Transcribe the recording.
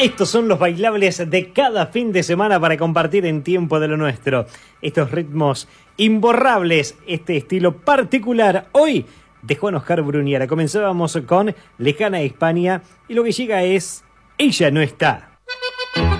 Estos son los bailables de cada fin de semana para compartir en Tiempo de lo Nuestro. Estos ritmos imborrables, este estilo particular. Hoy de Juan Oscar Bruniera. Comenzábamos con Lejana España y lo que llega es Ella no está.